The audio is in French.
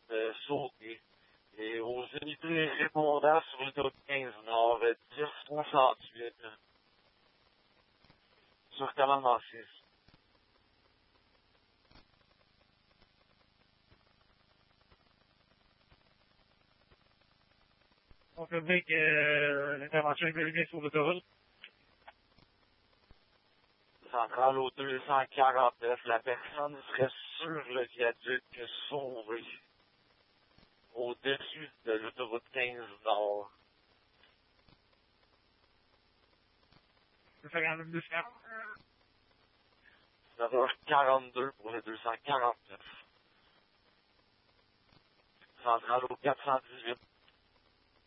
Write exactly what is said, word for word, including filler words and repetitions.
euh, sauté. Et aux unités répondant sur l'autoroute quinze Nord, dix soixante-huit, sur commandement six. On public, euh, l'intervention est bien sur l'autoroute. Centrale au deux cent quarante-neuf, la personne serait sur le viaduc sauvée, au-dessus de l'autoroute quinze Nord. deux cent quarante-neuf, deux cent neuf heures quarante-deux pour le deux cent quarante-neuf. Centrale au quatre cent dix-huit.